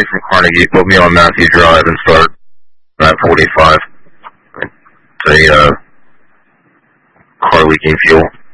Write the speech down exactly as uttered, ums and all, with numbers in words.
from Carnegie. Put me on Matthew Drive and start at forty-five. It's a uh, car leaking fuel.